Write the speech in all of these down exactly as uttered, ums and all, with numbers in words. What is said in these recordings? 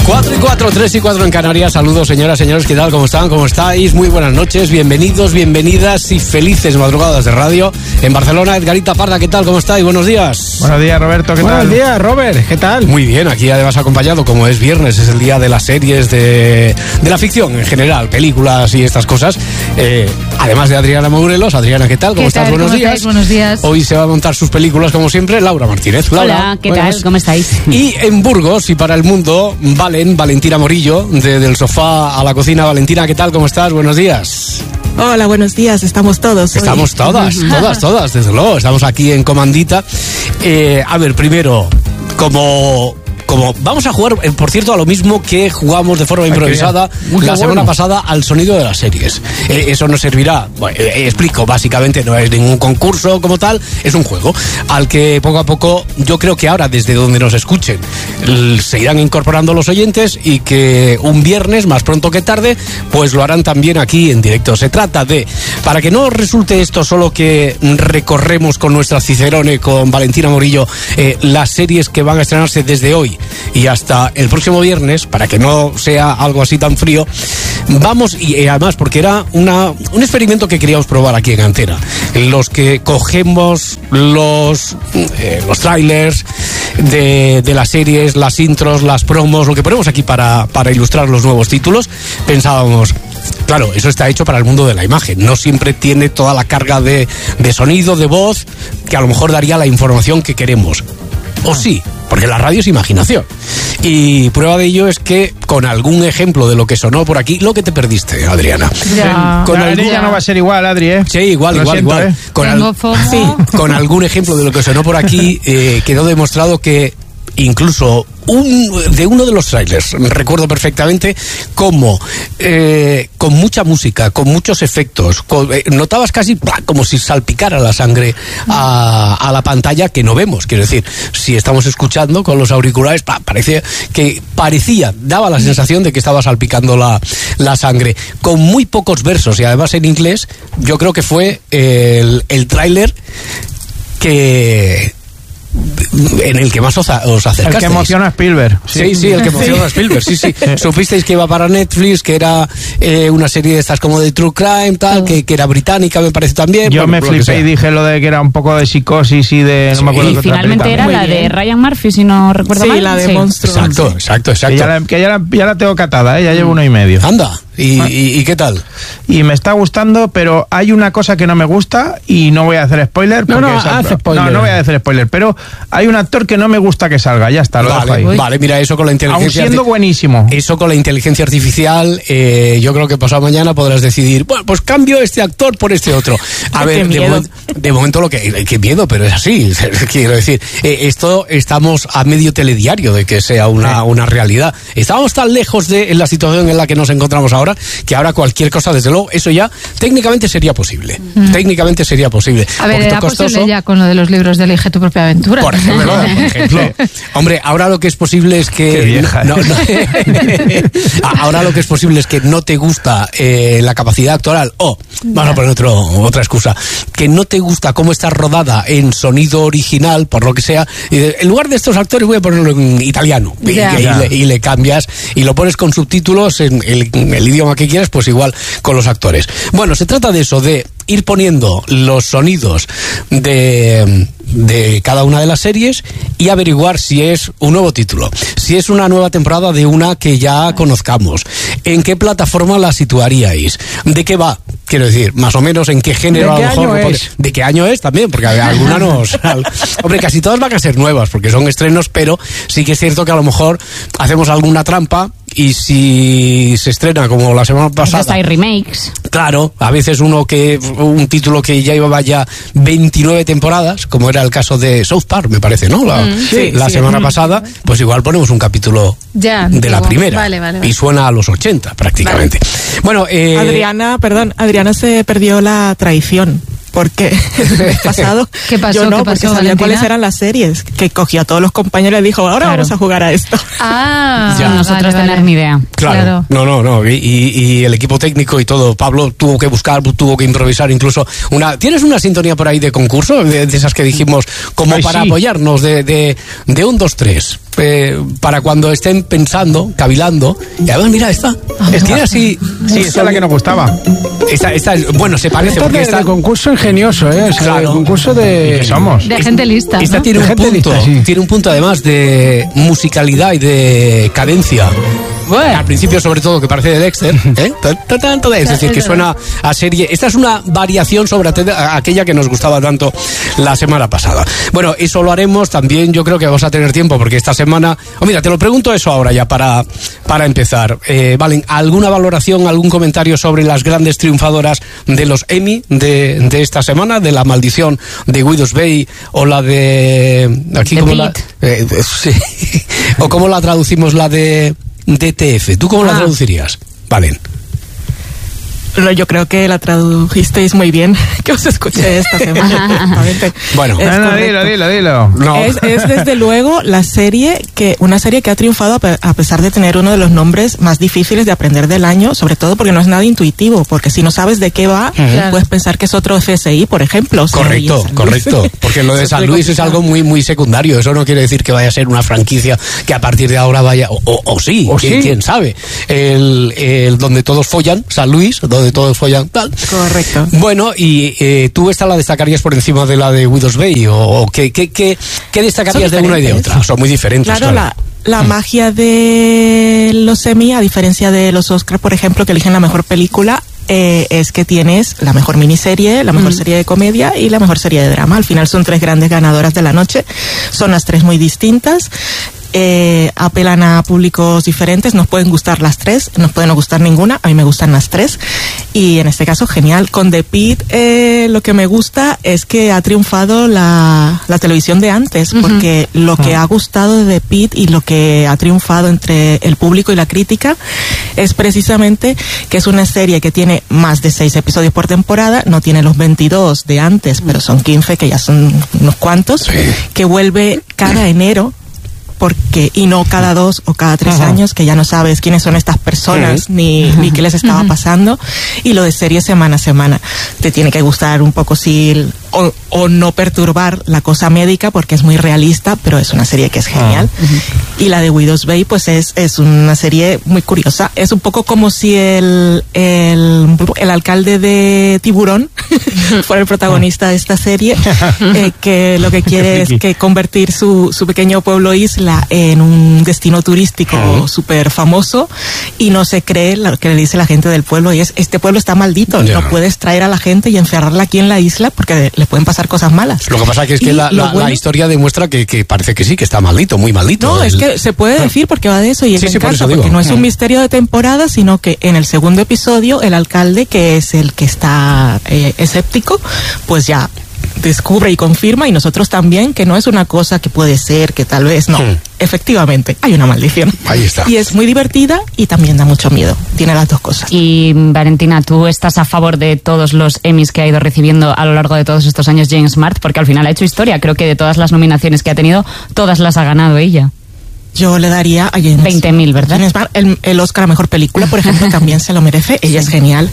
cuatro y cuatro, tres y cuatro en Canarias. Saludos, señoras, señores, ¿qué tal? ¿Cómo están? ¿Cómo estáis? Muy buenas noches, bienvenidos, bienvenidas y felices madrugadas de radio. En Barcelona, Edgarita Parda, ¿qué tal? ¿Cómo estáis? Buenos días. Buenos días, Roberto, ¿qué Buenos tal? Buenos días, Robert, ¿qué tal? Muy bien, aquí además acompañado, como es viernes, es el día de las series, de, de la ficción en general, películas y estas cosas. Eh, además de Adriana Morelos. Adriana, ¿qué tal? ¿Cómo ¿Qué estás? tal? Buenos ¿Cómo días. estáis? Buenos días. Hoy se va a montar sus películas, como siempre, Laura Martínez. Laura, hola, ¿qué buenas. tal? ¿Cómo estáis? Y en Burgos y para el mundo, Valen, Valentina Morillo, de, del sofá a la cocina. Valentina, ¿qué tal? ¿Cómo estás? Buenos días. Hola, buenos días, estamos todos hoy. Estamos todas, todas, todas, desde luego. Estamos aquí en Comandita. Eh, a ver, primero, como... Como vamos a jugar, eh, por cierto, a lo mismo que jugamos de forma improvisada Uy, la semana bueno. pasada al sonido de las series. Eh, eso nos servirá, bueno, eh, explico, básicamente no es ningún concurso como tal, es un juego al que poco a poco, yo creo que ahora desde donde nos escuchen l- se irán incorporando los oyentes y que un viernes, más pronto que tarde, pues lo harán también aquí en directo. Se trata de, para que no resulte esto solo que recorremos con nuestra Cicerone, con Valentina Morillo, eh, las series que van a estrenarse desde hoy y hasta el próximo viernes, para que no sea algo así tan frío, vamos, y eh, además porque era una, un experimento que queríamos probar aquí en Antena, en los que cogemos los, eh, los trailers de, de las series, las intros, las promos, lo que ponemos aquí para, para ilustrar los nuevos títulos. Pensábamos, claro, eso está hecho para el mundo de la imagen, no siempre tiene toda la carga de, de sonido, de voz, que a lo mejor daría la información que queremos. O sí, porque la radio es imaginación. Y prueba de ello es que con algún ejemplo de lo que sonó por aquí, lo que te perdiste, Adriana. Ya. Con La algún- ya no va a ser igual, Adri, ¿eh? Sí, igual, Lo igual, siento, igual. ¿eh? Con, Tengo FOMO. sí, con algún ejemplo de lo que sonó por aquí, eh, quedó demostrado que incluso un, de uno de los trailers, recuerdo perfectamente cómo eh, con mucha música, con muchos efectos, con, eh, notabas casi ¡plá!, como si salpicara la sangre a, a la pantalla, que no vemos. Quiero decir, si estamos escuchando con los auriculares, ¡plá!, parecía que parecía, daba la sensación de que estaba salpicando la, la sangre, con muy pocos versos y además en inglés. Yo creo que fue el, el tráiler que en el que más os, os acercasteis. El que emociona a Spielberg. Sí, sí, el que emociona a Spielberg, sí, sí. Supisteis que iba para Netflix, que era eh, una serie de estas como de True Crime, tal, que, que era británica, me parece también. Yo Bueno, me por lo que flipé sea. y dije lo de que era un poco de psicosis y de... No Sí, me acuerdo Y qué otra finalmente película. era Muy la de bien. Ryan Murphy, si no recuerdo Sí, mal. la de Monstruo. Exacto, exacto, Que exacto. ya, la, que ya, la, ya la tengo catada, ¿eh? Ya llevo uno y medio. Anda, ¿y, y, y qué tal? Y me está gustando, pero hay una cosa que no me gusta y no voy a hacer spoiler. No, porque no, esa- haz spoiler. No, no voy a hacer spoiler, pero hay un actor que no me gusta que salga, ya está, lo dejo ahí. Vale, vale, mira, eso con la Aún inteligencia siendo arti- buenísimo. Eso con la inteligencia artificial, eh, yo creo que pasado mañana podrás decidir, bueno, pues cambio este actor por este otro. A Qué ver, de, miedo. momen- de momento lo que... Qué miedo, pero es así. Quiero decir, eh, esto estamos a medio telediario de que sea una, una realidad. Estábamos tan lejos de en la situación en la que nos encontramos ahora, que ahora cualquier cosa, desde luego, eso ya técnicamente sería posible. Técnicamente sería posible. A ver, Poquito era costoso. posible ya con lo de los libros de Elige tu propia aventura. Por ejemplo, por ejemplo. Hombre, ahora lo que es posible es que... Qué vieja, no- no- ahora lo que es posible es que no te gusta eh, la capacidad actoral, o, vamos a poner otro, otra excusa, que no te gusta cómo está rodada en sonido original, por lo que sea, y de- en lugar de estos actores voy a ponerlo en italiano, y, Ya. y Ya. le, y le cambias, y lo pones con subtítulos en el, en el idioma que quieras, pues igual con los actores. Bueno, se trata de eso, de ir poniendo los sonidos de, de cada una de las series y averiguar si es un nuevo título, si es una nueva temporada de una que ya conozcamos, en qué plataforma la situaríais, de qué va, quiero decir, más o menos en qué género, ¿De qué a lo mejor, año porque- es? de qué año es también, porque alguna nos... al- hombre, casi todas van a ser nuevas, porque son estrenos, pero sí que es cierto que a lo mejor hacemos alguna trampa y si se estrena como la semana pasada... Pues hay remakes. Claro, a veces uno que un título que ya llevaba ya veintinueve temporadas, como era el caso de South Park, me parece, ¿no? La, Sí, la sí. semana pasada, pues igual ponemos un capítulo Ya, de la digo, primera vale, vale, vale. y suena a los ochenta prácticamente. Bueno, eh, Adriana, perdón, Adriana se perdió la traición. Porque el mes pasado ¿Qué pasó? yo no, ¿Qué porque pasó, sabía Valentina? cuáles eran las series, que cogió a todos los compañeros y dijo, ahora Claro. vamos a jugar a esto. Ah, Ya. nosotros Vale, tener vale. ni idea. Claro, no, no, no, y, y- y el equipo técnico y todo, Pablo tuvo que buscar, tuvo que improvisar incluso una... ¿Tienes una sintonía por ahí de concurso? De, de esas que dijimos, como Ay, para sí. apoyarnos, de, de, de un, dos, tres. eh, para cuando estén pensando, cavilando. Y además, mira, esta. Tiene así. Sí, esa es la que nos gustaba. Esta, esta es, bueno, se parece Esta porque de, esta. de concurso ingenioso, ¿eh? O sea, Claro. de concurso de... ¿Qué somos? De gente lista, Esta ¿no? tiene De un gente punto, lista, sí. tiene un punto además de musicalidad y de cadencia. Al principio, sobre todo, que parece de Dexter, ¿eh? Ta, ta, ta, ta, es decir, que suena a serie. Esta es una variación sobre aquella que nos gustaba tanto la semana pasada. Bueno, eso lo haremos también. Yo creo que vamos a tener tiempo porque esta semana. Oh, mira, te lo pregunto eso ahora ya para, para empezar. Eh, Valen, ¿alguna valoración, algún comentario sobre las grandes triunfadoras de los Emmy de, de esta semana? De La Maldición de Widow's Bay o la de. Aquí, De como la. Pete. Eh, sí. O cómo la traducimos, la de D T F. ¿Tú cómo la Ah. traducirías? Valen. No, yo creo que la tradujisteis muy bien, que os escuché esta semana. perfectamente. Bueno. Es No, no, correcto. dilo, dilo, dilo. No. Es, es desde luego la serie que una serie que ha triunfado a pe- a pesar de tener uno de los nombres más difíciles de aprender del año, sobre todo porque no es nada intuitivo, porque si no sabes de qué va, Claro. puedes pensar que es otro F S I, por ejemplo. o sea, Correcto, y en San Luis. correcto. Porque lo de Es San muy Luis es complicado. algo muy muy secundario. Eso no quiere decir que vaya a ser una franquicia que a partir de ahora vaya. O, o, o sí, O ¿quién, sí. quién sabe. El, el donde todos follan, San Luis, donde todos follan, tal. Correcto. Bueno, y eh, tú esta la destacarías por encima de la de Widow's Bay, o, o qué, qué, qué, qué destacarías de Son una y de diferentes. otra. Son muy diferentes. Claro, la, la magia de los Emmy, a diferencia de los Oscar, por ejemplo, que eligen la mejor película, eh, es que tienes la mejor miniserie, la mejor serie de comedia y la mejor serie de drama. Al final son tres grandes ganadoras de la noche. Son las tres muy distintas. Eh, apelan a públicos diferentes, nos pueden gustar las tres, nos pueden no gustar ninguna, a mí me gustan las tres y en este caso genial. Con The Pitt eh, lo que me gusta es que ha triunfado la, la televisión de antes, porque lo que ha gustado de The Pitt y lo que ha triunfado entre el público y la crítica es precisamente que es una serie que tiene más de seis episodios por temporada, no tiene los veintidós de antes, pero son quince, que ya son unos cuantos, que vuelve cada enero, porque y no cada dos o cada tres Ajá. años, que ya no sabes quiénes son estas personas Sí. ni, ni qué les estaba pasando, y lo de serie semana a semana. Te tiene que gustar un poco si o, o no perturbar la cosa médica porque es muy realista, pero es una serie que es genial. Y la de Widow's Bay pues es, es una serie muy curiosa. Es un poco como si el, el, el alcalde de Tiburón fuera el protagonista de esta serie, eh, que lo que quiere es que convertir su, su pequeño pueblo isla en un destino turístico Ujú. súper famoso, y no se cree lo que le dice la gente del pueblo, y es: este pueblo está maldito, Ya. no puedes traer a la gente y encerrarla aquí en la isla porque le pueden pasar cosas malas. Lo que pasa que es que Y la, lo la- bueno- la historia demuestra que, que parece que sí, que está maldito, muy maldito. No, es El- que se puede decir porque va de eso, y Sí, me sí, por encanta, eso digo. porque no es un Mm. misterio de temporada, sino que en el segundo episodio el alcalde, que es el que está eh, escéptico, pues ya descubre y confirma, y nosotros también, que no es una cosa que puede ser, que tal vez no. Mm. Efectivamente, hay una maldición. Ahí está. Y es muy divertida y también da mucho miedo. Tiene las dos cosas. Y Valentina, ¿tú estás a favor de todos los Emmys que ha ido recibiendo a lo largo de todos estos años James Smart? Porque al final ha hecho historia. Creo que de todas las nominaciones que ha tenido, todas las ha ganado ella. Yo le daría a James veinte mil, ¿verdad? James Smart el, el Oscar a Mejor Película, por ejemplo, también se lo merece. Ella es genial.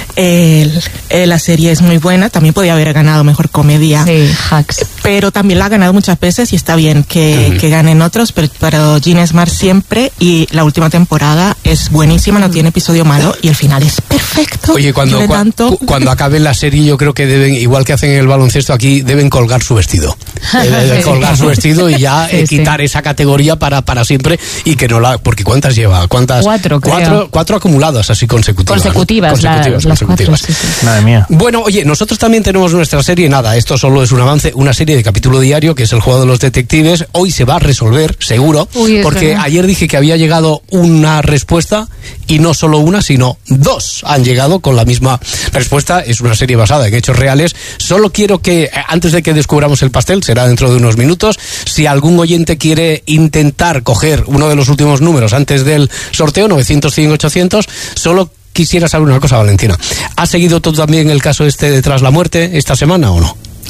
El- eh, la serie es muy buena. También podía haber ganado Mejor Comedia. Sí, Hacks. Pero también la ha ganado muchas veces y está bien que, Ujú. que ganen otros, pero, pero Jean Smart siempre, y la última temporada es buenísima, no tiene episodio malo y el final es perfecto. Oye, cuando, Tiene cua- tanto- cu- cuando acabe la serie, yo creo que deben, igual que hacen en el baloncesto aquí, deben colgar su vestido. Eh, Deben Sí. colgar su vestido y ya Sí, eh, sí. quitar esa categoría para, para siempre, y que no la. Porque ¿cuántas lleva? ¿Cuántas? Cuatro, creo. Cuatro, cuatro acumuladas así consecutivas. ¿no? Consecutivas, la- Consecutivas, las cuatro, consecutivas. sí, sí. Madre mía. Bueno, oye, nosotros también tenemos nuestra serie. Nada, esto solo es un avance, una serie de capítulo diario que es El Juego de los Detectives. Hoy se va a resolver, seguro, Uy, es porque verdad. ayer dije que había llegado una respuesta, y no solo una, sino dos han llegado con la misma respuesta. Es una serie basada en hechos reales. Solo quiero que, eh, antes de que descubramos el pastel, será dentro de unos minutos, si algún oyente quiere intentar coger uno de los últimos números antes del sorteo, novecientos, cien, ochocientos, solo quisiera saber una cosa, Valentina. ¿Has seguido tú también el caso este de Tras la Muerte esta semana o no?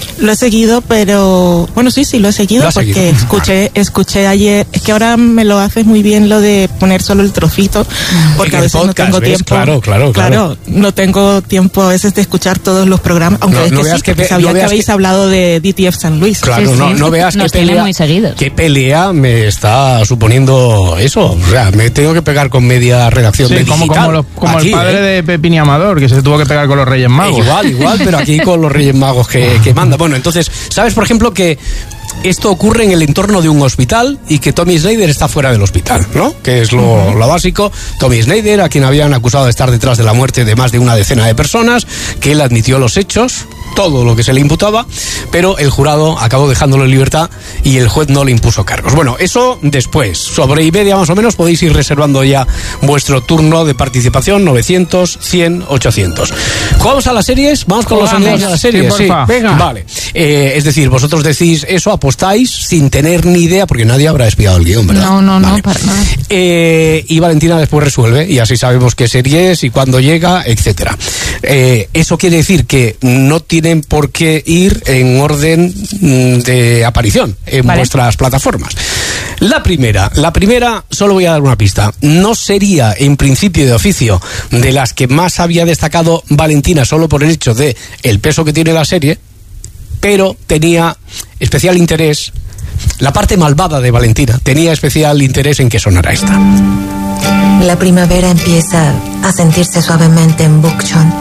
Lo he seguido, pero bueno, sí, sí, lo he seguido ¿Lo has porque seguido? escuché, escuché ayer. Es que ahora me lo haces muy bien lo de poner solo el trocito, porque En a el veces podcast, no tengo ¿ves? tiempo. Claro, claro, claro. no tengo tiempo a veces de escuchar todos los programas, aunque No, es no que veas sí, que porque pe- sabía no que veas habéis que- hablado de D T F San Luis. Claro, Sí, no, sí. no veas Nos qué tiene pelea, muy seguidos. qué pelea me está suponiendo eso. O sea, me tengo que pegar con media redacción Sí, de como, digital. como, los- como Aquí, el padre ¿eh? de Pepín y Amador, que se tuvo que pegar con los Reyes Magos. Eh, igual, igual, pero aquí con los Reyes Magos que, que manda. Bueno, entonces, ¿sabes, por ejemplo, que esto ocurre en el entorno de un hospital y que Tommy Snyder está fuera del hospital, ¿no? Que es lo, lo básico. Tommy Snyder, a quien habían acusado de estar detrás de la muerte de más de una decena de personas, que él admitió los hechos, todo lo que se le imputaba, pero el jurado acabó dejándolo en libertad y el juez no le impuso cargos. Bueno, eso después. Sobre y media más o menos podéis ir reservando ya vuestro turno de participación, novecientos, cien, ochocientos. ¿Jugamos a las series? Vamos con los Vamos. amigos de las series. Sí, porfa. Venga. Vale. Eh, es decir, vosotros decís eso, apostáis sin tener ni idea, porque nadie habrá espiado el guión, ¿verdad? No, no, no, Vale. para nada. Eh, y Valentina después resuelve y así sabemos qué serie es y cuándo llega, etcétera. Eh, eso quiere decir que no tienen por qué ir en orden mm, de aparición en Vale. vuestras plataformas. La primera, la primera, solo voy a dar una pista. No sería en principio de oficio de las que más había destacado Valentina solo por el hecho de el peso que tiene la serie, pero tenía especial interés. La parte malvada de Valentina tenía especial interés en que sonara esta. La primavera empieza a sentirse suavemente en Bukchon.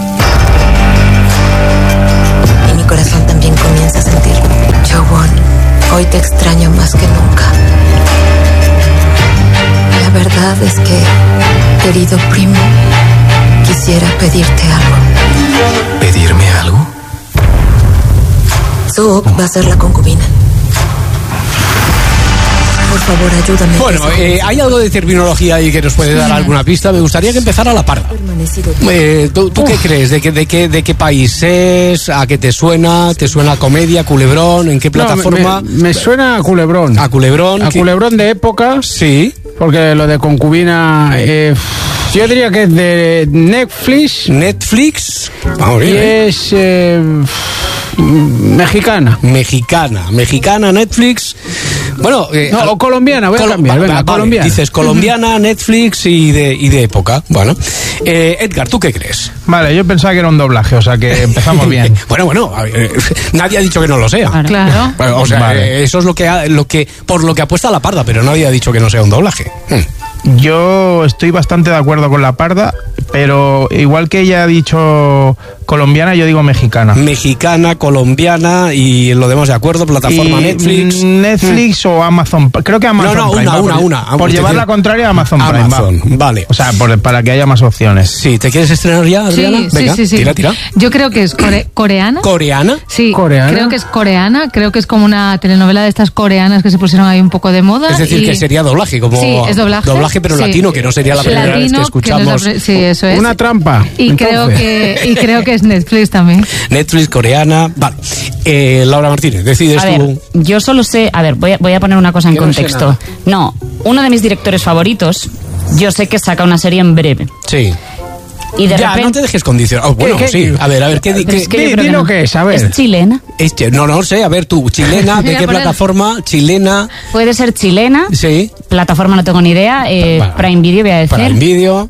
Y mi corazón también comienza a sentirlo. Jowon, hoy te extraño más que nunca. La verdad es que, querido primo, quisiera pedirte algo. ¿Pedirme algo? Sook va a ser la concubina. Por favor, ayúdame. Bueno, eh, hay algo de terminología ahí que nos puede dar alguna pista. Me gustaría que empezara la parda. Eh, ¿Tú, tú qué crees? ¿De qué, de, qué, ¿De qué país es? ¿A qué te suena? ¿Te suena a comedia, culebrón? ¿En qué plataforma? No, me, me suena a Culebrón. A culebrón. A ¿qué? Culebrón de época. Sí. Porque lo de concubina, eh, yo diría que es de Netflix Netflix. Vamos y bien, ¿eh? es eh, mexicana. Mexicana. Mexicana, Netflix. Bueno, eh, No, o colombiana, voy a Colo- cambiar, va- venga, vale, colombiana. Dices colombiana, Netflix y de, y de época. Bueno. Eh, Edgar, ¿tú qué crees? Vale, yo pensaba que era un doblaje, o sea que empezamos bien. Bueno, bueno, a ver, eh, nadie ha dicho que no lo sea. Claro. Claro. Bueno, o sea, Vale. eh, eso es lo que, ha- lo que por lo que apuesta la parda, pero nadie ha dicho que no sea un doblaje. Hmm. Yo estoy bastante de acuerdo con la parda, pero igual que ella ha dicho colombiana, yo digo mexicana. Mexicana, colombiana y en lo demás de acuerdo, plataforma Y Netflix. Netflix o Amazon. Creo que Amazon No, no, Prime. una, va, una, por, una. Por Te llevar quiero- la contraria a Amazon, Amazon, Prime. va. vale. O sea, por- para que haya más opciones. Sí, ¿te quieres estrenar ya, Adriana? Sí, Venga, sí, sí, sí. tira, tira. Yo creo que es core- coreana. ¿Coreana? Sí, ¿Coreana? creo que es coreana. Creo que es como una telenovela de estas coreanas que se pusieron ahí un poco de moda. Es decir, y- que sería doblaje, como Sí, es doblaje. doblaje pero Sí. latino, que no sería la primera vez que Latino, escuchamos. no es la pri- sí, eso es. Una trampa. y entonces. creo que y creo que es Netflix también. Netflix, coreana. Vale. Eh, Laura Martínez, decides A ver, tú. yo solo sé, a ver, voy a, voy a poner una cosa en Yo no sé contexto. nada. No, uno de mis directores favoritos, yo sé que saca una serie en breve. Sí. Y de ya, repente... no te dejes condicionar. Oh, bueno, qué? sí. A ver, a ver, ¿qué, di- Pero qué- es que di- yo creo di que lo no. que es, a ver. Es chilena. Este, no, no sé, a ver tú, chilena, ¿de Voy a qué poner- plataforma? Chilena, Puede ser chilena. sí, Plataforma no tengo ni idea. Eh, Para- Prime Video voy a decir. para el vídeo.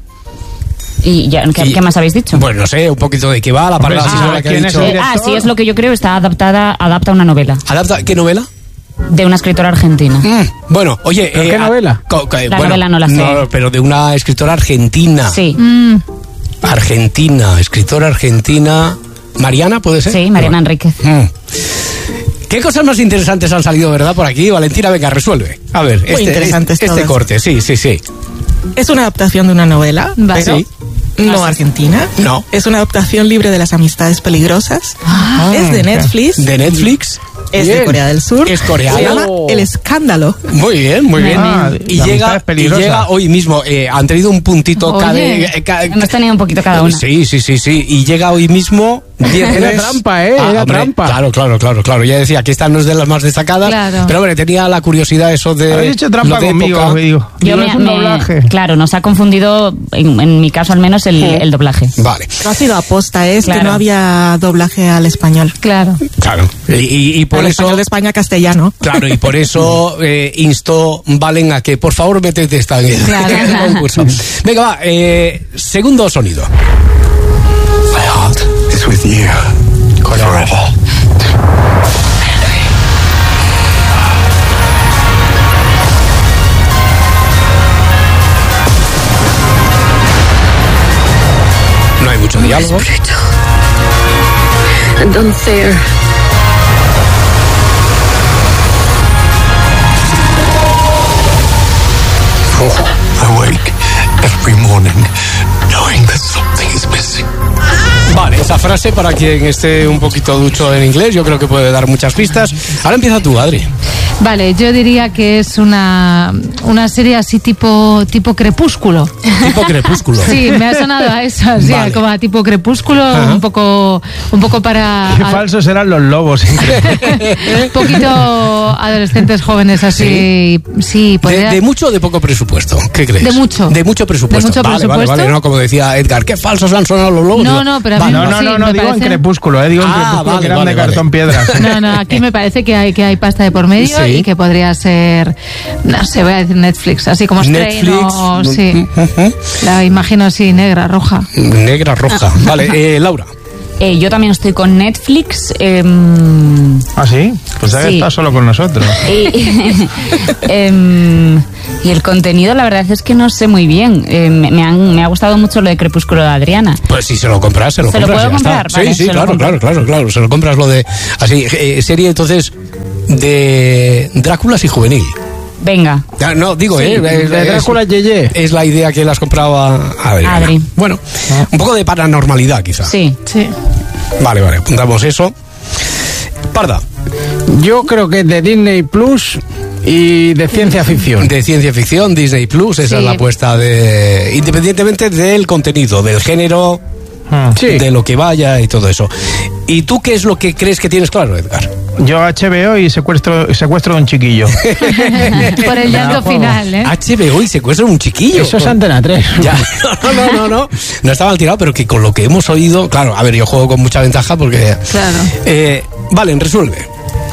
Y ya, ¿qué, Y- qué más habéis dicho? Bueno, no sé, un poquito de qué va, la Hombre, palabra sí, así ¿sabe la que ha quién es dicho. el Eh, director? ah, sí, es lo que yo creo, está adaptada, adapta una novela Adapta, ¿qué novela? de una escritora argentina. Mm, bueno, oye... ¿Pero qué ah, novela? co- co- La bueno, novela no la sé. pero de una escritora argentina. Sí, Mm, Argentina, escritora argentina... ¿Mariana, puede ser? sí, Mariana No. Enríquez. Mm. ¿Qué cosas más interesantes han salido, verdad, por aquí? Valentina, venga, resuelve. A ver, este, interesantes este, todas. corte, sí, sí, sí. Es una adaptación de una novela, Vale. pero Sí. no argentina. No. Es una adaptación libre de las amistades peligrosas. es de Netflix. ¿De Netflix? Es Bien. de Corea del Sur. Es coreana. Se llama Oh. El Escándalo. Muy bien, muy bien. Ah, y, la amistad llega, es y peligrosa. llega hoy mismo. Eh, han tenido un puntito Oye. cada. eh, ca- Hemos tenido un poquito cada una. Sí, sí, sí, sí. Y llega hoy mismo. Viernes. Era trampa, ¿eh? Era trampa. Claro, claro, claro, claro. Ya decía que esta no es de las más destacadas. Claro. Pero hombre, tenía la curiosidad eso de. Habéis hecho trampa lo de conmigo, época. digo. Yo Digo, me, es un me- doblaje. Claro, nos ha confundido, en, en mi caso al menos, el, el doblaje. Vale, No ha sido aposta, es Claro. que no había doblaje al español. Claro. claro. Y, y- y por Al eso. español de España castellano. Claro, y por eso eh, instó Valen a que por favor métete esta en el, Claro. en el concurso. Venga, va, eh, segundo sonido. My heart is with you forever. No hay mucho diálogo. Brutal and unfair. I wake every morning knowing that something is missing. Vale, esa frase para quien esté un poquito ducho en inglés, yo creo que puede dar muchas pistas. Ahora empieza tú, Adri. Vale, yo diría que es una, una serie así tipo, tipo Crepúsculo. Tipo Crepúsculo. Sí, me ha sonado a eso, así, Vale. como a tipo Crepúsculo, Ajá. un poco, un poco para... Qué a- falsos eran los lobos. un poquito adolescentes jóvenes así, sí, De, podría... de mucho o de poco presupuesto? ¿Qué crees? De mucho. De mucho presupuesto. De mucho vale, presupuesto. vale, vale. No, como decía Edgar, qué falsos han sonado los lobos. No, Digo, no, pero a vale, mí No, no, sí, no, no, me digo en parece- Crepúsculo, eh, digo en Ah, Crepúsculo, vale, que eran vale, de vale. cartón piedra. No, no, aquí me parece que hay, que hay pasta de por medio Sí. y que podría ser, no sé, voy a decir Netflix, así como Strain Netflix. o, sí, Ujú. la imagino así, negra, roja. Negra, roja. Vale, eh, Laura. Eh, yo también estoy con Netflix. em, ¿Ah, sí? Pues sabes que Sí. está solo con nosotros. y, em, y el contenido, la verdad es que no sé muy bien. Eh, me, me han- me ha gustado mucho lo de Crepúsculo de Adriana. Pues si se lo compras, se lo ¿Se lo compras. puedo ya está. comprar? Vale, sí, sí, se lo claro, compro. claro, claro, claro. Se lo compras lo de. Así, eh, serie entonces de Drácula y juvenil. Venga. Ah, No, digo, Sí, eh, De es, Drácula Yeye. es la idea que le has comprado a Adriana. Adri. Bueno, un poco de paranormalidad, quizá. Sí. Sí. Vale, vale, apuntamos eso. Parda, Yo creo que es de Disney Plus y de ciencia ficción. de ciencia ficción, Disney Plus, esa Sí. es la apuesta de. Independientemente del contenido, del género, Sí. de lo que vaya y todo eso. ¿Y tú qué es lo que crees que tienes claro, Edgar? Yo H B O y secuestro, secuestro de un chiquillo. Por el llanto final, ¿eh? H B O y secuestran un chiquillo. Eso es Antena tres. Ya, no, no, no, no, no está mal tirado, pero que con lo que hemos oído, claro, a ver, yo juego con mucha ventaja porque... Claro. Eh, vale, resuelve.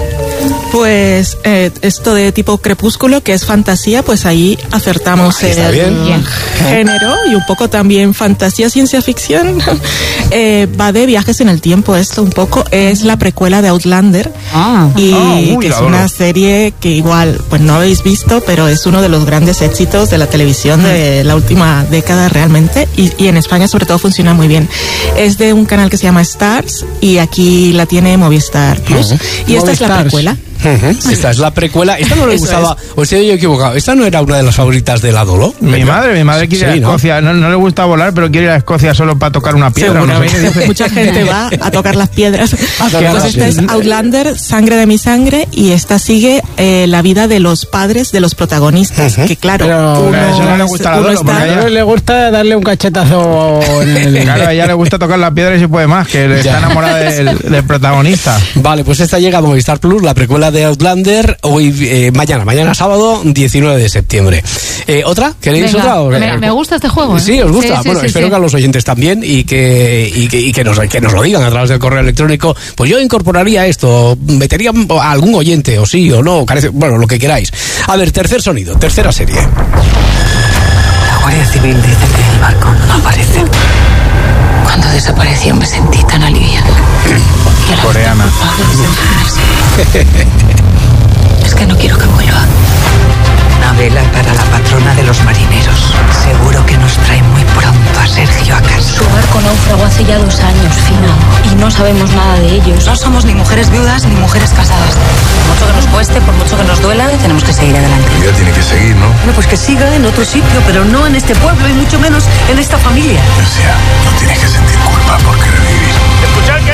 Pues eh, esto de tipo Crepúsculo, que es fantasía, pues ahí acertamos Ahí está el bien. Bien. género y un poco también fantasía, ciencia ficción. Eh, va de viajes en el tiempo esto un poco. Es la precuela de Outlander. Ah. Y Ah, uy, que la es adoro. una serie que igual pues no habéis visto, pero es uno de los grandes éxitos de la televisión de la última década realmente, y, y en España sobre todo funciona muy bien. Es de un canal que se llama Stars y aquí la tiene Movistar Plus. Y esta es la Movistars. precuela. Ujú. Esta es la precuela. Esta no le Eso gustaba, o estoy yo equivocado. Esta no era una de las favoritas de la Dolo. Mi madre, mi madre quiere ir Sí, a ¿no? Escocia. No, no le gusta volar, pero quiere ir a Escocia solo para tocar una piedra. o no sé qué Seguramente dice. mucha gente va a tocar las piedras. tocar Pues las esta es piedras. Outlander, Sangre de mi sangre, y esta sigue eh, la vida de los padres de los protagonistas. Que claro, Pero uno, a eso no le gusta la uno Dolo, está- porque A ella le gusta darle un cachetazo en el... Claro, a ella le gusta tocar la piedra y si puede más, que Ya. está enamorada del, del protagonista. Vale, pues esta llega a Movistar Plus, la precuela de Outlander, hoy, eh, mañana, mañana sábado, diecinueve de septiembre. Eh, ¿Otra? ¿Queréis Venga, otra? o- me, me gusta este juego, ¿eh? Sí, os gusta. Sí, sí, bueno, sí, espero sí. que a los oyentes también y que, y que, y que, nos, que nos lo digan a través del correo electrónico. Pues yo incorporaría esto, metería a algún oyente, o sí, o no, carece- bueno, lo que queráis. A ver, tercer sonido, tercera serie. La Guardia Civil dice que el barco no aparece. Cuando desapareció me sentí tan aliviada. Y a la Coreana. vez tan culpable de sentirme así. Es que no quiero que vuelva. Una vela para la patrona de los marineros. Seguro que nos trae muy pronto a Sergio a casa. Su barco naufragó hace ya dos años, Fina, y no sabemos nada de ellos. No somos ni mujeres viudas ni mujeres casadas. Por mucho que nos cueste, por mucho que nos duela, tenemos que seguir adelante. Tu vida tiene que seguir, ¿no? Bueno, pues que siga en otro sitio, pero no en este pueblo y mucho menos en esta familia. O sea, no tienes que sentir culpa por querer vivir. Escuchad que esto es importante.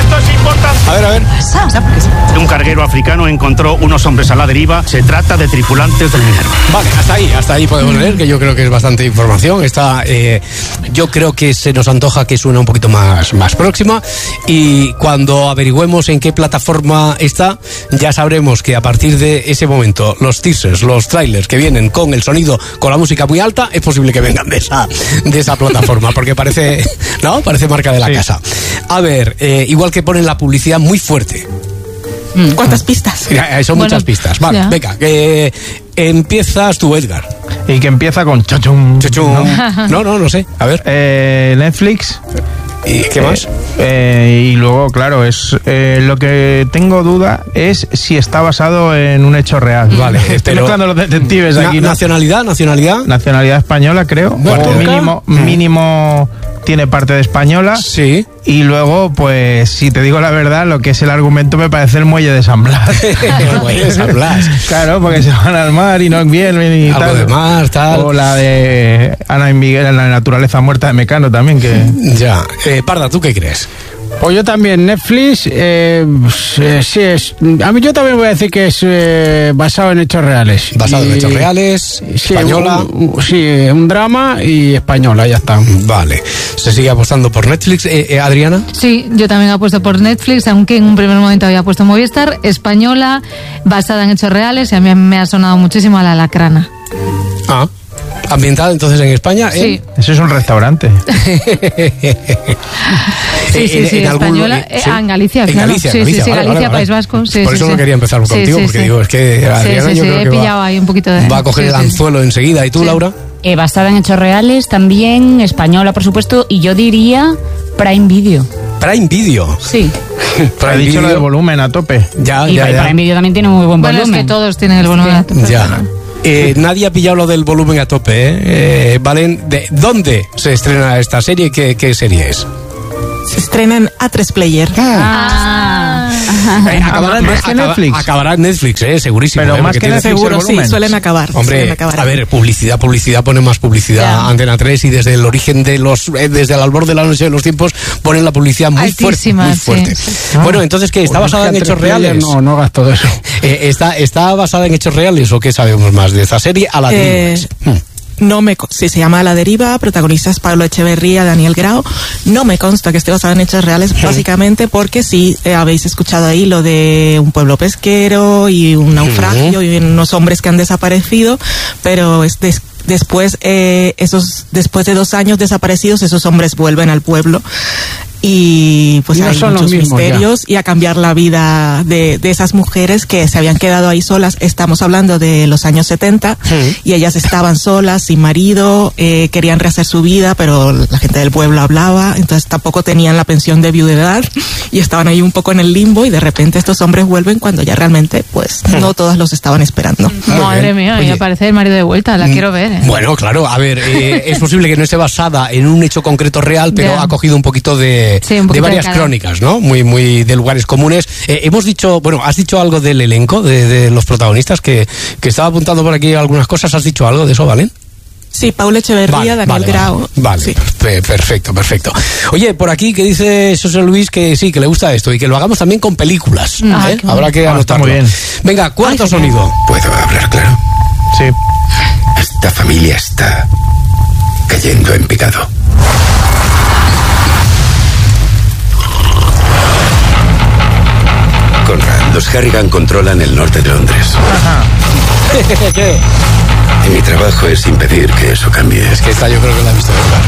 importa? A ver, a ver. Un carguero africano encontró unos hombres a la deriva. Se trata de tripulantes del Minerva. Vale, hasta ahí, hasta ahí podemos leer, que yo creo que es bastante información. Está, eh, yo creo que se nos antoja que suena un poquito más, más próxima, y cuando averigüemos en qué plataforma está, ya sabremos que a partir de ese momento los teasers, los trailers que vienen con el sonido, con la música muy alta, es posible que vengan de esa, de esa plataforma, porque parece, ¿no? Parece marca de la sí. casa. A ver, eh, igual que ponen la publicidad muy fuerte. ¿Cuántas pistas? Ya, son bueno, muchas pistas. Vale, ya. venga, que empiezas tú, Edgar. Y que empieza con chochum. Chochum. ¿No? no, no, no sé. A ver. Eh, Netflix. ¿Y qué más? Eh, eh, y luego, claro, es eh, lo que tengo duda es si está basado en un hecho real. Vale. Estoy mezclando los detectives na- aquí. ¿no? Nacionalidad, nacionalidad. Nacionalidad española, creo. Bueno, o mínimo, mm. mínimo tiene parte de española. Sí. Y luego, pues, si te digo la verdad, lo que es el argumento me parece el muelle de San Blas. El muelle de San Blas. Claro, porque se van al mar y no vienen y Algo tal. de mar, tal. O la de Ana y Miguel en la naturaleza muerta de Mecano también, que... Ya. Eh, Parda, ¿tú qué crees? Pues yo también, Netflix, eh, sí es. A mí yo también voy a decir que es eh, basado en hechos reales. Basado y, en hechos reales, sí, española. Un, sí, un drama y española, ya está. Vale. ¿Se sigue apostando por Netflix, eh, eh, Adriana? Sí, yo también he apuesto por Netflix, aunque en un primer momento había puesto Movistar, española, basada en hechos reales, y a mí me ha sonado muchísimo a La Lacrana. Ah. ¿Ambientada entonces en España? Sí. ¿eh? Eso es un restaurante. sí, sí, sí, en española. Algún, ¿sí? Ah, en Galicia, en claro. Galicia, sí, Galicia, sí, sí, vale, Galicia, vale, País vale. Vasco. Sí, Por sí, eso sí. no quería empezar contigo, sí, sí, porque sí. digo, es que Adriana sí, sí, yo sí, creo he que pillado va, ahí un poquito de... va a coger sí, el sí, anzuelo sí. enseguida. ¿Y tú, Sí. Laura? Eh, basada en hechos reales, también española, por supuesto, y yo diría Prime Video. Prime Video. Sí. Pero he dicho lo del volumen a tope. Ya, y ya, ya. Prime Video también tiene muy buen Bueno, volumen. es que todos tienen el volumen a tope. Ya. Eh, nadie ha pillado lo del volumen a tope, ¿eh? Eh, Valen, ¿de dónde se estrena esta serie? ¿Qué, qué serie es? Se estrena en A tres Player. Ah. Eh, acabará, más que acaba- Netflix. acabará en Netflix, eh, segurísimo. Pero eh, más porque que tiene- Netflix. Seguro, el sí, volumen. suelen acabar. Hombre, suelen acabar. a ver, publicidad, publicidad, pone más publicidad. Ya. Antena tres, y desde el origen de los, eh, desde el albor de la noche de los tiempos, ponen la publicidad muy fuerte, Altísima, muy sí, fuerte. sí. Bueno, entonces, ¿qué? ¿Está Pues basada es en que a hechos tres player reales? No, no hagas todo eso. Eh, ¿está, ¿Está basada en hechos reales o qué sabemos más de esta serie? A la Eh, deriva. No me, co- sí, se llama A la Deriva, protagonistas Pablo Echeverría, Daniel Grau. No me consta que esté basado en hechos reales, básicamente porque sí, eh, habéis escuchado ahí lo de un pueblo pesquero y un naufragio y unos hombres que han desaparecido, pero es des- después, eh, esos, después de dos años desaparecidos, esos hombres vuelven al pueblo. Y pues Y no hay son los muchos mismos, misterios y a cambiar la vida de, de esas mujeres que se habían quedado ahí solas. Estamos hablando de los años setenta y ellas estaban solas, sin marido, eh, querían rehacer su vida, pero la gente del pueblo hablaba, entonces tampoco tenían la pensión de viudedad y estaban ahí un poco en el limbo, y de repente estos hombres vuelven cuando ya realmente pues no todas los estaban esperando. Madre bien. mía, Oye. ya aparece el marido de vuelta, la Mm, quiero ver. ¿eh? Bueno, claro, a ver, eh, es posible que no esté basada en un hecho concreto real, pero Ya. ha cogido un poquito de, Sí, un de poquito varias de cada. crónicas, ¿no? Muy, muy de lugares comunes. Eh, hemos dicho, bueno, has dicho algo del elenco, de, de los protagonistas, que, que estaba apuntando por aquí algunas cosas. ¿Has dicho algo de eso, Valen? Sí, Pablo Echeverría, Daniel vale, Grau. Vale, vale, Sí. pe- perfecto, perfecto. Oye, por aquí que dice José Luis que sí, que le gusta esto y que lo hagamos también con películas. Ah, ¿eh? qué Habrá que Ah, está anotarlo. muy bien. Venga, cuarto Ay, genial. sonido. ¿Puedo hablar claro? Sí. Esta familia está cayendo en picado. Conrad, los Harrigan controlan el norte de Londres. Y mi trabajo es impedir que eso cambie. Es que esta yo creo que la he visto, ¿verdad?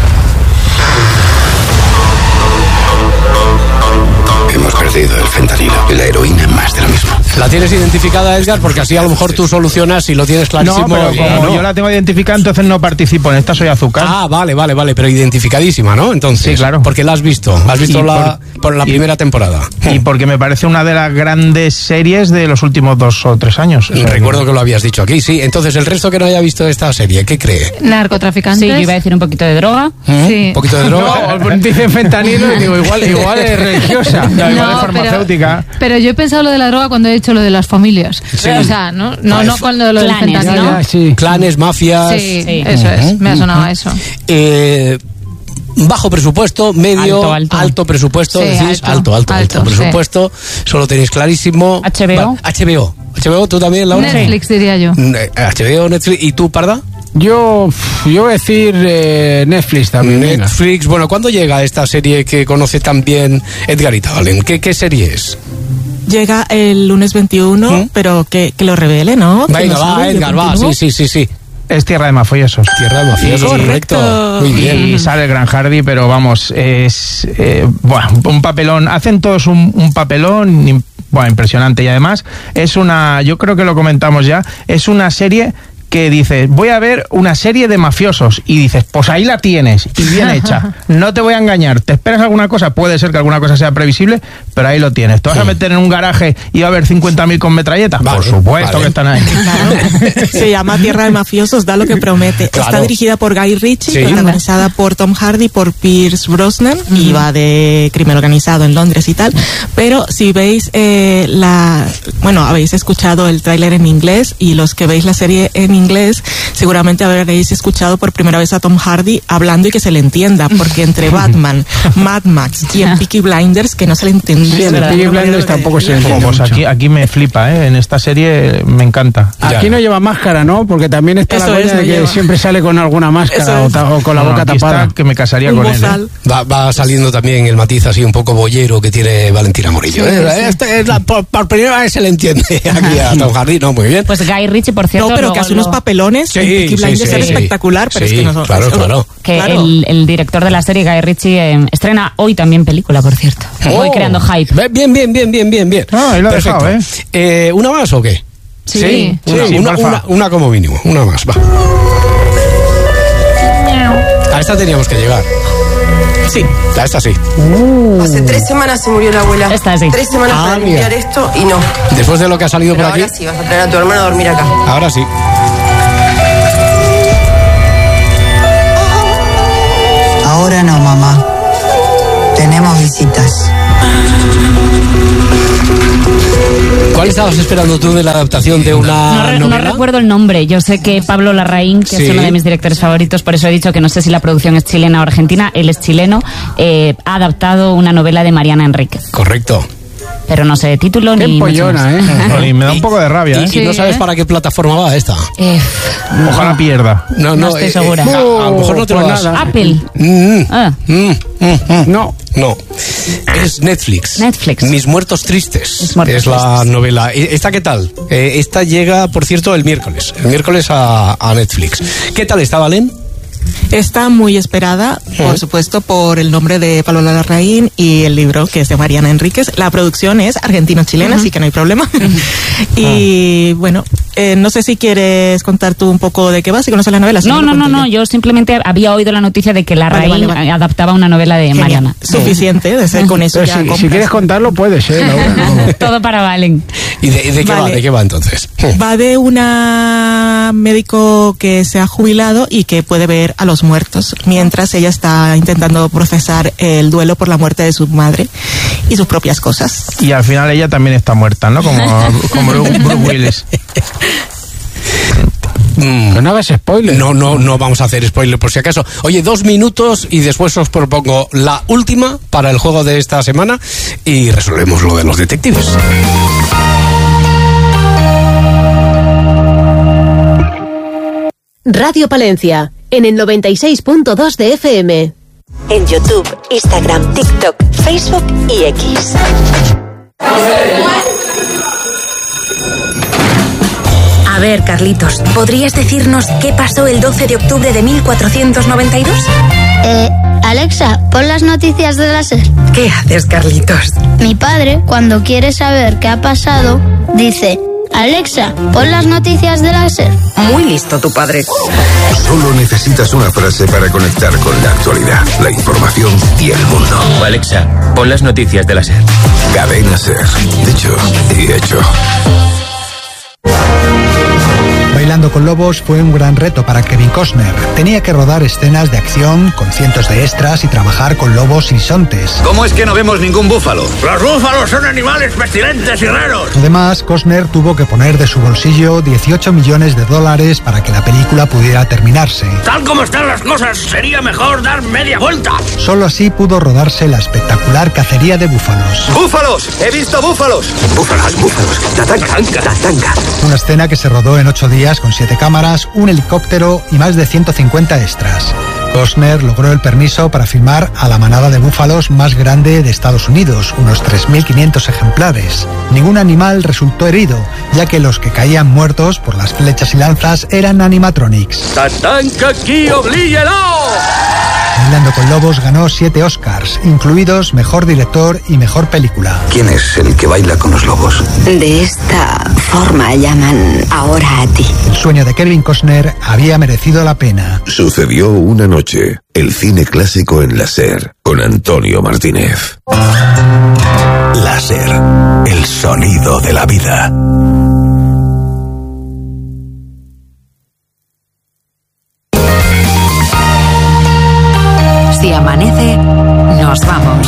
Hemos perdido el fentanilo y la heroína, más de lo mismo. ¿La tienes identificada, Edgar? Porque así a lo mejor tú solucionas y lo tienes clarísimo. No, pero y- como no. yo la tengo identificada, entonces no participo en esta, soy azúcar. Ah, vale, vale, vale, pero identificadísima, ¿no? Entonces, Sí, claro. Porque la has visto, has visto Y la, por- por la y- primera temporada. Y porque me parece una de las grandes series de los últimos dos o tres años. O sea, Recuerdo que lo habías dicho aquí, sí. Entonces, el resto que no haya visto esta serie, ¿qué cree? Narcotraficantes. Sí, yo iba a decir un poquito de droga. ¿Mm? Sí. ¿Un poquito de droga? No, dicen fentanilo y digo, igual, igual es religiosa. No, igual No, es farmacéutica. Pero, pero yo he pensado lo de la droga cuando he dicho lo de las familias. Sí. O sea, no, no, Ah, no es- cuando lo del Clanes, fentanilo. Ya, ya, sí. Clanes, mafias. Sí, Sí. eso es, me ha sonado Ujú. eso. Eh, bajo presupuesto, medio, Alto, alto, alto. presupuesto, Sí, decís, alto, alto, alto, alto, alto, presupuesto, eso lo tenéis clarísimo. H B O. Va, H B O. H B O, tú también, Laura. Netflix, diría yo. Eh, H B O, Netflix, ¿y tú, Parda? Yo, yo voy a decir eh, Netflix también. venga. Netflix, bueno, ¿cuándo llega esta serie que conoce tan bien Edgarita Valen? ¿Qué, qué serie es? Llega el lunes veintiuno, ¿Mm? pero que, que lo revele, ¿no? Que Venga, no va, sabe, yo Edgar, va, continúo. sí, sí, sí, sí. Es Tierra de Mafiosos. Tierra de Mafiosos, Correcto. correcto. Muy bien. Y sale el Gran Hardy, pero vamos, es eh, bueno, un papelón. Hacen todos un, un papelón im- bueno, impresionante. Y además es una, yo creo que lo comentamos ya, es una serie que dices, voy a ver una serie de mafiosos, y dices, pues ahí la tienes, y bien hecha. No te voy a engañar, ¿te esperas alguna cosa? Puede ser que alguna cosa sea previsible, pero ahí lo tienes. ¿Te vas a meter en un garaje y va a haber cincuenta mil con metralletas? Vale, Por supuesto vale. que están ahí. Claro. Se llama Tierra de Mafiosos, da lo que promete. Claro. Está dirigida por Guy Ritchie, Sí. protagonizada por Tom Hardy, por Pierce Brosnan, y va de crimen organizado en Londres y tal. Pero si veis eh, la... Bueno, habéis escuchado el tráiler en inglés, y los que veis la serie en inglés, seguramente habréis escuchado por primera vez a Tom Hardy hablando y que se le entienda, porque entre Batman, Mad Max y en Peaky Blinders, que no se le entendía. Sí, en el Peaky Blinders tampoco se entiende Pues mucho. aquí, aquí me flipa, ¿eh? En esta serie me encanta. Aquí Ya. no lleva máscara, ¿no? Porque también está Eso la es, coña no de que lleva. siempre sale con alguna máscara Eso o, es. ta- o con la No, boca aquí tapada. está que me casaría Un con él. bozal. ¿eh? Va, va saliendo también el matiz así un poco boyero que tiene Valentina Morillo. Sí, ¿eh? sí. Este es la- por, por primera vez se le entiende aquí a Tom Hardy, no, muy bien. Pues Guy Ritchie, por cierto. No, pero luego que hace unos lo- papeles Sí, en Peaky sí, Blinders sí, era sí. espectacular, pero Sí, es que no son... claro, es- claro. Que Claro. el, el director de la serie, Guy Ritchie, eh, estrena hoy también película, por cierto. Voy Oh. creando hype. Bien, bien, bien, bien, bien, bien. Ah, ahí lo ha Perfecto. dejado, Eh, ¿Una más o qué? Sí. Una, Sí, una, porfa. una- una como mínimo, una más, va. A esta teníamos que llegar. Sí. A esta sí. Hace tres semanas se murió la abuela. Esta sí. Tres semanas Ah, para mira. limpiar esto y no. Después de lo que ha salido Pero por aquí, ahora sí, vas a traer a tu hermana a dormir acá. ahora sí. Ahora no, mamá. Tenemos visitas. ¿Cuál estabas esperando tú de la adaptación de No, una re- no novela? recuerdo el nombre. Yo sé que Pablo Larraín, que Sí. es uno de mis directores favoritos, por eso he dicho que no sé si la producción es chilena o argentina, él es chileno, eh, ha adaptado una novela de Mariana Enríquez. Correcto. Pero no sé de título Qué ni mucho pollona, más. ¿eh? Y me da un poco de rabia, ¿Y, ¿eh? y no Sí, sabes ¿eh? para qué plataforma va esta? Eh, Ojalá pierda. No, No estoy segura. a, a lo mejor no te lo Pues das. nada. Apple. Mm, Ah, mm, mm, mm. No. No, es Netflix. Netflix. Mis muertos tristes. Mis muertos es la tristes. novela. ¿E- ¿Esta qué tal? Eh, esta llega, por cierto, el miércoles. El miércoles a, a Netflix. ¿Qué tal está, Valen? Está muy esperada, por supuesto, por el nombre de Pablo Larraín y el libro, que es de Mariana Enríquez. La producción es argentino-chilena, así que no hay problema. Y bueno, eh, no sé si quieres contar tú un poco de qué va, si conoces la novela. si no, lo no, no, cuento no. Yo simplemente había oído la noticia de que Larraín Vale, vale, vale. adaptaba una novela de Genial. Mariana. Suficiente, de ser con eso Pero ya si, si compras. quieres contarlo, puedes, ¿eh? Laura? No. Todo para Valen. ¿Y de, de qué va? Vale. ¿De qué va entonces? Va de una médico que se ha jubilado y que puede ver a los muertos, mientras ella está intentando procesar el duelo por la muerte de su madre y sus propias cosas. Y al final ella también está muerta, ¿no? Como, como Bruce Willis. Mm. Pero no hagas spoiler. No, no, no vamos a hacer spoiler por si acaso. Oye, dos minutos y después os propongo la última para el juego de esta semana y resolvemos lo de los detectives. Radio Palencia, en el noventa y seis punto dos de F M. En YouTube, Instagram, TikTok, Facebook y X. A ver, Carlitos, ¿podrías decirnos qué pasó el doce de octubre de mil cuatrocientos noventa y dos? Eh, Alexa, pon las noticias de la SER. ¿Qué haces, Carlitos? Mi padre, cuando quiere saber qué ha pasado, dice: Alexa, pon las noticias de la SER. Muy listo tu padre. Solo necesitas una frase para conectar con la actualidad, la información y el mundo. Alexa, pon las noticias de la SER. Cadena SER. Dicho y hecho. Bailando Bailando con Lobos fue un gran reto para Kevin Costner. Tenía que rodar escenas de acción con cientos de extras y trabajar con lobos y bisontes. ¿Cómo es que no vemos ningún búfalo? Los búfalos son animales pestilentes y raros. Además, Costner tuvo que poner de su bolsillo dieciocho millones de dólares para que la película pudiera terminarse. Tal como están las cosas, sería mejor dar media vuelta. Solo así pudo rodarse la espectacular cacería de búfalos. ¡Búfalos! ¡He visto búfalos! Búfalos, búfalos. Tatanka, tatanka. Una escena que se rodó en ocho días con siete cámaras, un helicóptero y más de ciento cincuenta extras. Costner logró el permiso para filmar a la manada de búfalos más grande de Estados Unidos, unos tres mil quinientos ejemplares. Ningún animal resultó herido, ya que los que caían muertos por las flechas y lanzas eran animatronics. ¡Tatanka aquí, oblíguelo! Bailando con Lobos ganó siete Oscars, incluidos Mejor Director y Mejor Película. ¿Quién es el que baila con los lobos? De esta forma llaman ahora a ti. El sueño de Kevin Costner había merecido la pena. Sucedió una noche. El cine clásico en la SER, con Antonio Martínez. La SER, el sonido de la vida. Si amanece, nos vamos.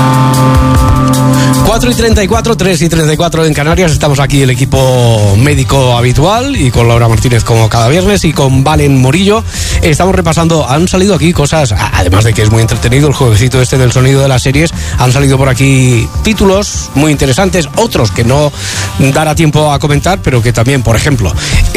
cuatro y treinta y cuatro, tres y treinta y cuatro en Canarias. Estamos aquí el equipo médico habitual y con Laura Martínez como cada viernes y con Valen Morillo. Estamos repasando, han salido aquí cosas, además de que es muy entretenido el jueguecito este del sonido de las series, han salido por aquí títulos muy interesantes, otros que no dará tiempo a comentar, pero que también, por ejemplo,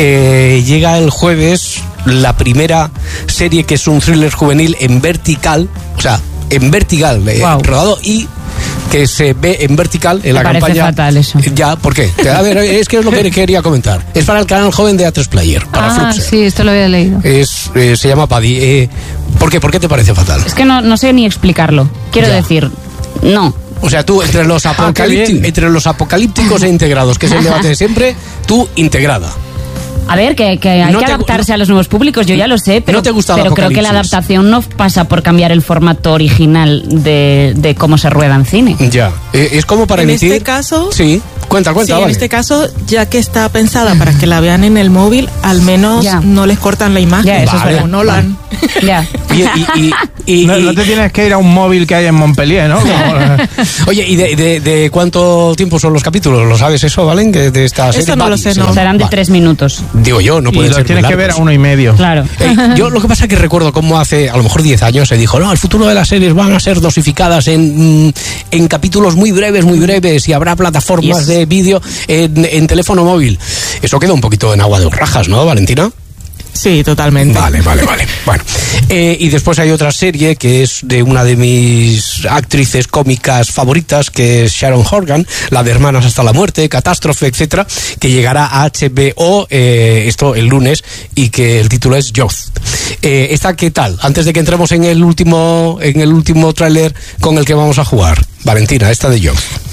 eh, llega el jueves la primera serie que es un thriller juvenil en vertical, o sea, en vertical, eh, wow. rodado y que se ve en vertical en Me la parece campaña. Fatal eso. Ya, ¿por qué? A ver, es que es lo que quería comentar. Es para el canal joven de A tres Player, para Ah, Fluxer. sí, esto lo había leído. Es, eh, se llama Paddy. Eh, ¿Por qué? ¿Por qué te parece fatal? Es que no, no sé ni explicarlo. Quiero Ya. decir, no. O sea, tú entre los, apocalípticos, entre los apocalípticos e integrados, que es el debate de siempre, tú integrada. A ver, que, que hay No que te- adaptarse a los nuevos públicos, yo ya lo sé, pero, ¿No te gusta el pero creo que la apocalipsis? adaptación no pasa por cambiar el formato original de, de cómo se rueda en cine. Ya. Eh, es como para En emitir. este caso- Sí, cuenta, cuenta, Sí, en vale. este caso, ya que está pensada para que la vean en el móvil, al menos Ya. no les cortan la imagen. Ya, eso es Vale. verdad. Como Nolan. Ya. Y, y- y- y- No, y- no te tienes que ir a un móvil que hay en Montpellier, ¿no? Como- Oye, ¿y de, de- de cuánto tiempo son los capítulos? ¿Lo sabes eso, Valen? De, de esta serie. Eso no lo Buddy, sé, se no. llama. Serán de Va. tres minutos. Digo yo, no y pueden los ser tienes muy que ver a largos. uno y medio. Claro. Eh, yo lo que pasa es que recuerdo cómo hace a lo mejor diez años se dijo, no, el futuro de las series van a ser dosificadas en, mm, en capítulos muy breves, muy breves y habrá plataformas Yes. de vídeo en, en teléfono móvil. Eso queda un poquito en agua de borrajas, ¿no, Valentina? Sí, totalmente. Vale, vale, vale. Bueno, eh, y después hay otra serie que es de una de mis actrices cómicas favoritas, que es Sharon Horgan, la de Hermanas hasta la muerte, Catástrofe, etcétera, que llegará a H B O eh, esto el lunes y que el título es Youth. Eh, ¿Esta qué tal? Antes de que entremos en el último en el último tráiler con el que vamos a jugar, Valentina, esta de Youth.